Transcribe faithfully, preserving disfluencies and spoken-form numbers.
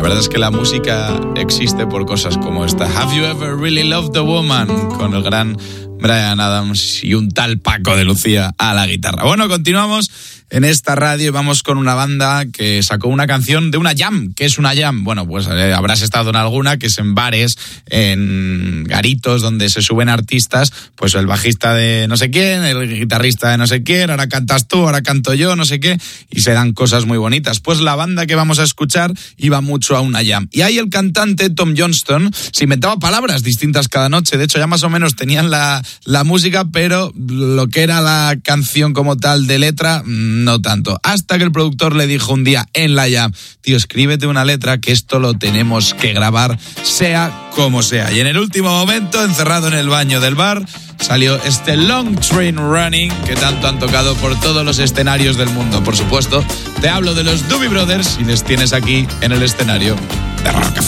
verdad es que la música existe por cosas como esta. Have you ever really loved a woman? Con el gran Bryan Adams y un tal Paco de Lucía a la guitarra. Bueno, continuamos en esta radio y vamos con una banda que sacó una canción de una jam. ¿Qué es una jam? Bueno, pues eh, habrás estado en alguna, que es en bares, en garitos donde se suben artistas, pues el bajista de no sé quién, el guitarrista de no sé quién, ahora cantas tú, ahora canto yo, no sé qué, y se dan cosas muy bonitas. Pues la banda que vamos a escuchar iba mucho a una jam. Y ahí el cantante, Tom Johnston, se inventaba palabras distintas cada noche. De hecho, ya más o menos tenían la, la música, pero lo que era la canción como tal de letra, no tanto. Hasta que el productor le dijo un día en la jam: tío, escríbete una letra que esto lo tenemos que grabar, sea como sea. Y en el último momento, encerrado en el baño del bar, salió este Long Train Running que tanto han tocado por todos los escenarios del mundo. Por supuesto, te hablo de los Doobie Brothers y les tienes aquí en el escenario de Rock.